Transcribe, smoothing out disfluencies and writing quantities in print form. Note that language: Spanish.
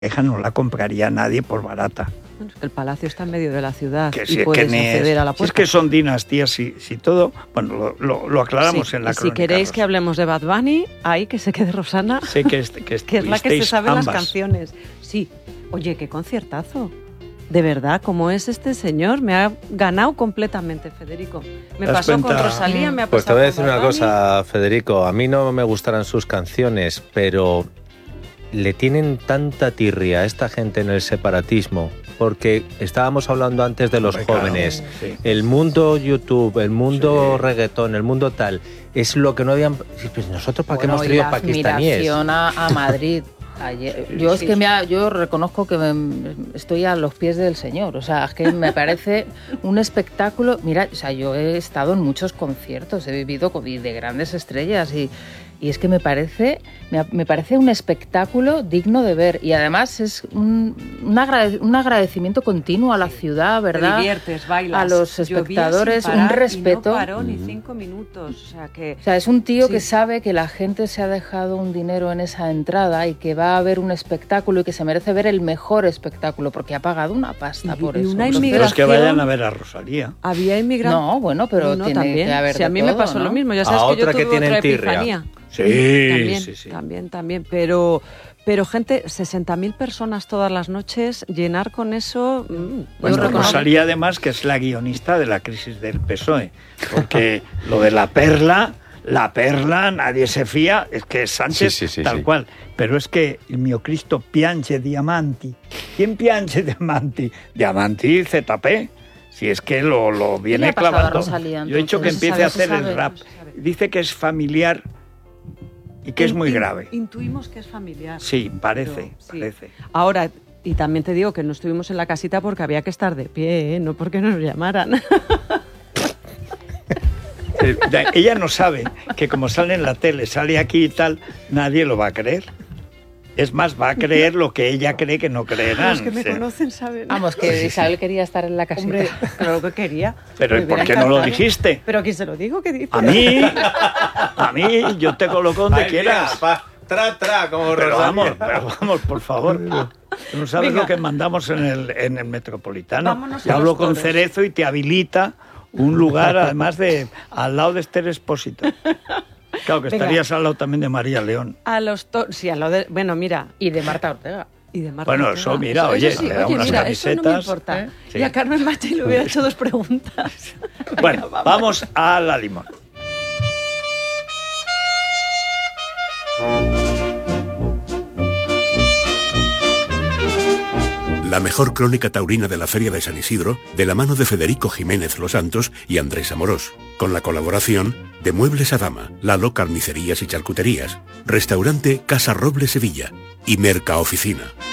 no la compraría nadie por barata. El palacio está en medio de la ciudad que y puedes acceder a la puerta. Si es que son dinastías, si todo, bueno, lo aclaramos en la crónica. Si queréis Rosa, que hablemos de Bad Bunny, ahí que se quede Rosana, sé que es la que se sabe ambas. las canciones. Sí, oye, qué conciertazo. De verdad, como es este señor, me ha ganado completamente, Federico. Me pasó con Rosalía, me ha pasado con Pues te voy a decir Bad una Bunny. cosa, Federico. A mí no me gustarán sus canciones, pero le tienen tanta tirria a esta gente en el separatismo, porque estábamos hablando antes de los jóvenes. Sí. El mundo YouTube, el mundo reggaetón, el mundo tal, es lo que no habían... Pues nosotros, ¿para qué hemos traído pakistaníes? Admiración a Madrid. Ayer, yo es que yo reconozco que estoy a los pies del Señor, o sea, es que me parece un espectáculo. Mira, o sea, yo he estado en muchos conciertos, he vivido de grandes estrellas y es que me parece un espectáculo digno de ver, y además es un agradecimiento continuo a la ciudad, ¿verdad? Te diviertes, bailas. A los espectadores, Llovía sin parar un respeto. Y no paró ni 5 minutos, o sea, es un tío que sabe que la gente se ha dejado un dinero en esa entrada y que va a ver un espectáculo y que se merece ver el mejor espectáculo porque ha pagado una pasta por eso. Una Pero es que vayan a ver a Rosalía. Había inmigrantes. No, bueno, pero tiene también. que haber Si a mí me pasó lo mismo, ya sabes que yo otra que tuve otra tienen tirria. epifanía. Sí. También, pero gente, 60.000 personas todas las noches, llenar con eso... Bueno, Rosalía además que es la guionista de la crisis del PSOE, porque lo de la perla, nadie se fía, es que es Sánchez tal cual, pero es que il mio Cristo piange diamanti. ¿Quién piange diamanti? Diamanti ZP. Si es que lo viene clavando. Yo he dicho que empiece a hacer el rap. Dice que es familiar y que es muy grave. Intuimos que es familiar. Sí, parece. Ahora, y también te digo que no estuvimos en la casita porque había que estar de pie, no porque nos llamaran. Ella no sabe que como sale en la tele, sale aquí y tal, nadie lo va a creer. Es más, va a creer lo que ella cree que no creerán. Los que me conocen saben. Vamos, que Isabel quería estar en la casita. Hombre, claro que quería. Pero ¿y por qué no lo dijiste? ¿Pero a quién se lo digo? ¿Qué dice? A mí, yo te coloco donde quieras. Como pero vamos, por favor. Tú no sabes lo que mandamos en el Metropolitano. Vámonos Yo hablo con Cerezo y te habilita un lugar, además al lado de Esther Expósito. Claro, que estarías al lado también de María León. Sí, al lado de... Bueno, mira. Y de Marta Ortega. Bueno, eso, mira, oye, le da unas camisetas. Eso no me importa. Sí. Y a Carmen Machi le hubiera hecho 2 preguntas. Bueno, vamos a la limón. La mejor crónica taurina de la Feria de San Isidro, de la mano de Federico Jiménez Los Santos y Andrés Amorós, con la colaboración de Muebles Adama, Lalo Carnicerías y Charcuterías, Restaurante Casa Roble Sevilla y Mercaoficina.